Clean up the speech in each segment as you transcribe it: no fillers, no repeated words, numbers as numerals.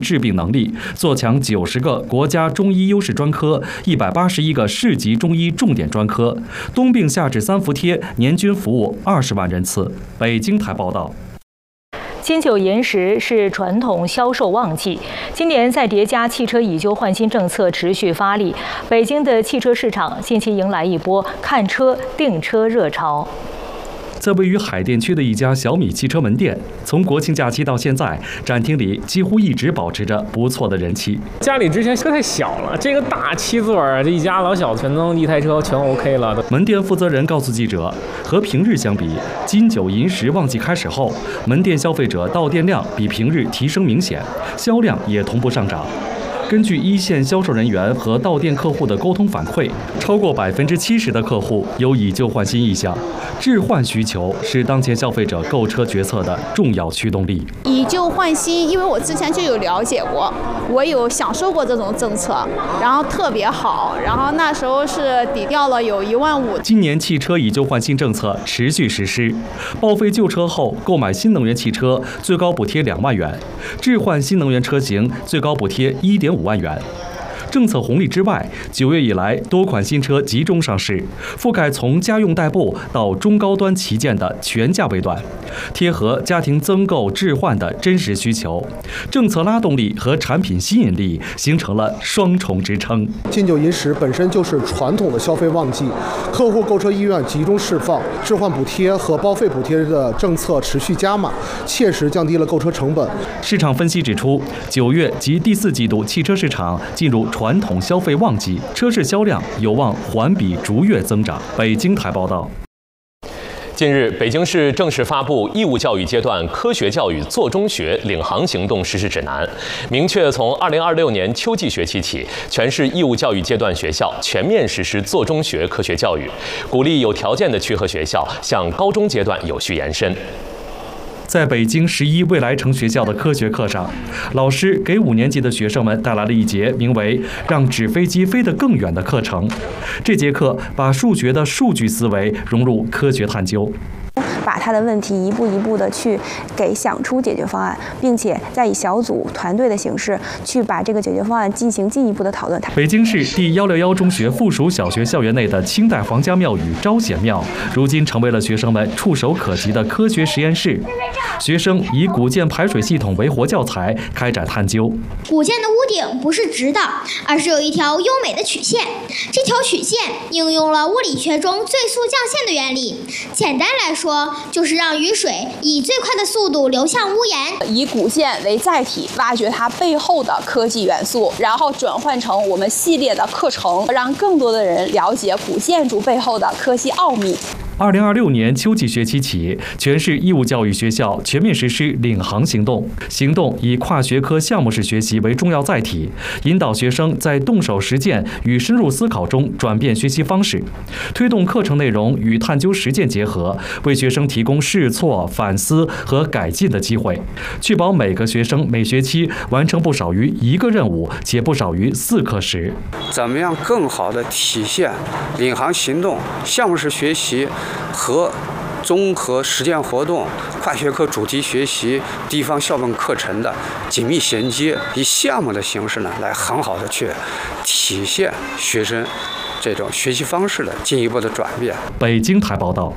治病能力，做强90个国家中医优势专科、181个市级中医重点专科，冬病夏治3伏贴年均服务20万人次。北京台报道。 金九银十是传统销售旺季，今年再叠加汽车以旧换新政策持续发力，北京的汽车市场近期迎来一波看车、订车热潮。 在位于海淀区的一家小米汽车门店，从国庆假期到现在，展厅里几乎一直保持着不错的人气。 家里之前车太小了，这个大7座，这一家老小全能一台车全 OK 了。 门店负责人告诉记者，和平日相比，金九银十旺季开始后，门店消费者到店量比平日提升明显，销量也同步上涨。根据一线销售人员和到店客户的沟通反馈，超过70%的客户有以旧换新意向，置换需求是当前消费者购车决策的重要驱动力。 以旧换新，因为我之前就有了解过，我有享受过这种政策，然后特别好，然后那时候是抵掉了有15000。 今年汽车以旧换新政策持续实施，报废旧车后购买新能源汽车最高补贴2万元，置换新能源车型最高补贴1.5万元。政策红利之外，9月以来多款新车集中上市，覆盖从家用代步到中高端旗舰的全价位段，贴合家庭增购置换的真实需求。政策拉动力和产品吸引力形成了双重支撑。 金九银十本身就是传统的消费旺季，客户购车意愿集中释放，置换补贴和报废补贴的政策持续加码，切实降低了购车成本。 市场分析指出，9月及第4季度汽车市场进入传统消费旺季，车市销量有望环比逐月增长。北京台报道。 近日，北京市正式发布义务教育阶段科学教育做中学领航行动实施指南，明确从2026年秋季学期起，全市义务教育阶段学校全面实施做中学科学教育，鼓励有条件的区和学校向高中阶段有序延伸。 在北京11未来城学校的科学课上，老师给5年级的学生们带来了一节名为“让纸飞机飞得更远”的课程。这节课把数学的数据思维融入科学探究， 把他的问题一步一步的去给想出解决方案，并且再以小组团队的形式去把这个解决方案进行进一步的讨论。 北京市第161中学附属小学校园内的清代皇家庙宇招显庙，如今成为了学生们触手可及的科学实验室。学生以古建排水系统为活教材开展探究。 古建的屋顶不是直的，而是有一条优美的曲线。这条曲线应用了物理学中最速降线的原理。简单来说，就是让雨水以最快的速度流向屋檐。 以古建为载体，挖掘它背后的科技元素，然后转换成我们系列的课程，让更多的人了解古建筑背后的科技奥秘。 2026年秋季学期起，全市义务教育学校全面实施领航行动。行动以跨学科项目式学习为重要载体，引导学生在动手实践与深入思考中转变学习方式，推动课程内容与探究实践结合，为学生提供试错、反思和改进的机会，确保每个学生每学期完成不少于1个任务，且不少于4课时。 怎么样更好地体现领航行动、项目式学习和综合实践活动、跨学科主题学习、地方校本课程的紧密衔接，以项目的形式呢，来很好的去体现学生这种学习方式的进一步的转变。 北京台报道。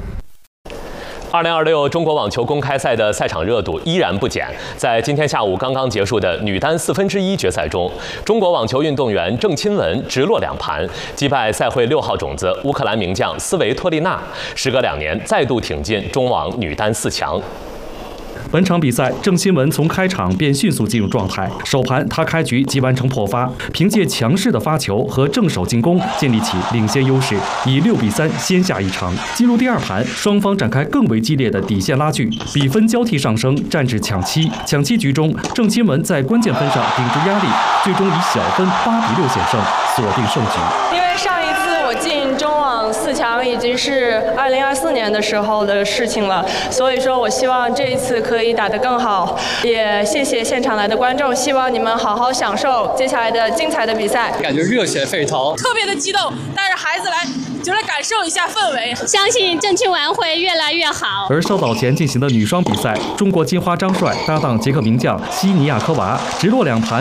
2026中国网球公开赛的赛场热度依然不减。在今天下午刚刚结束的女单1/4决赛中，中国网球运动员郑钦文直落2盘，击败赛会6号种子乌克兰名将斯维托利娜，时隔2年再度挺进中网女单4强。 本场比赛，郑钦文从开场便迅速进入状态。首盘他开局即完成破发，凭借强势的发球和正手进攻建立起领先优势，以6-3先下一城。进入第2盘，双方展开更为激烈的底线拉锯，比分交替上升，战至抢七。抢七局中，郑钦文在关键分上顶住压力，最终以小分8-6险胜，锁定胜局。 因为上一次我进中网4强已经是2024年的时候的事情了，所以说我希望这一次可以打得更好，也谢谢现场来的观众，希望你们好好享受接下来的精彩的比赛。 感觉热血沸腾， 特别的激动，带着孩子来，就来感受一下氛围。 相信郑钦文会越来越好。 而稍早前进行的女双比赛，中国金花张帅搭档捷克名将西尼亚科娃直落2盘